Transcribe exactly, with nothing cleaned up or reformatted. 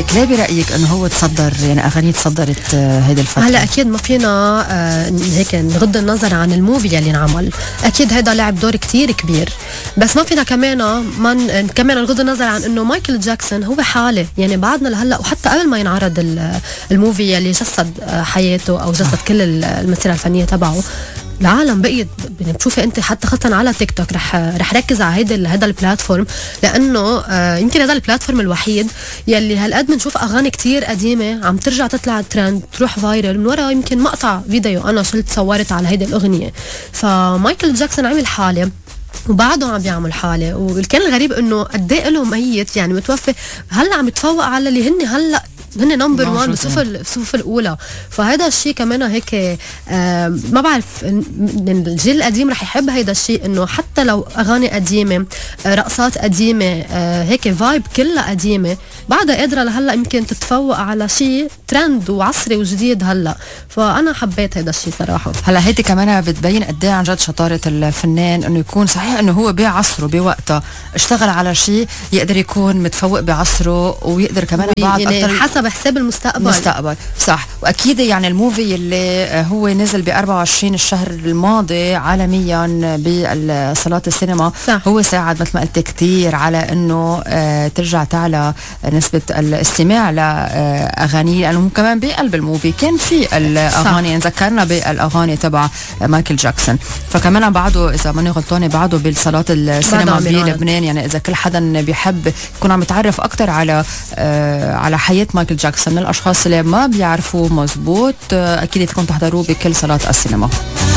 هيك ليه برأيك انه هو تصدر يعني اغاني تصدرت هيدي الفترة؟ هلا اكيد ما فينا آه هيك نغض النظر عن الموفي اللي انعمل، اكيد هيدا لعب دور كتير كبير، بس ما فينا كمان ما كمان نغض النظر عن انه مايكل جاكسون هو حاله، يعني بعدنا لهلا وحتى قبل ما ينعرض الموفي اللي جسد حياته او جسد كل المسيرة الفنية تبعه، العالم بقيت بتشوفي انت حتى خاصه على تيك توك. رح رح ركز على هيدا هذا البلاتفورم، لانه آه يمكن هذا البلاتفورم الوحيد يلي هالقد بنشوف اغاني كتير قديمه عم ترجع تطلع ترند تروح فايرل من ورا يمكن مقطع فيديو انا شلت صورت على هيدي الاغنيه. فمايكل جاكسون عمل حاله وبعده عم بيعمل حاله، وكان الغريب انه قد ايه له ميت يعني متوفي هلا عم يتفوق على اللي هن هلا هن نمبر واحد بالصفوف الصفوف الاولى. فهذا الشيء كمان هيك آه ما بعرف الجيل القديم رح يحب هيدا الشيء، انه حتى لو اغاني قديمه آه رقصات قديمه آه هيك فايب كلها قديمه بعدها قادره لهلا يمكن تتفوق على شيء ترند وعصري وجديد هلا. فانا حبيت هيدا الشيء صراحه. هلا هيدي كمان بتبين قد ايه عن جد شطاره الفنان، انه يكون صحيح انه هو بعصره بوقتها اشتغل على شيء يقدر يكون متفوق بعصره، ويقدر كمان بعد يعني حسب حساب المستقبل مستقبل صح. واكيد يعني الموفي اللي هو نزل ب أربعة وعشرين الشهر الماضي عالميا بصالات السينما صح. هو ساعد مثل ما قلت كتير على انه آه ترجع تعلى نسبه الاستماع لاغاني، لانه كمان بقلب الموفي كان في الاغاني، ذكرنا بالاغاني تبع مايكل جاكسون. فكمان بعده اذا ماني غلطانه بعده بالصالات السينما بلبنان، يعني اذا كل حدا بيحب يكون عم يتعرف اكثر على آه على حياه مايكل جاكسون من الاشخاص اللي ما بيعرفوه مزبوط، اكيد فيكم تحضروه بكل صالات السينما.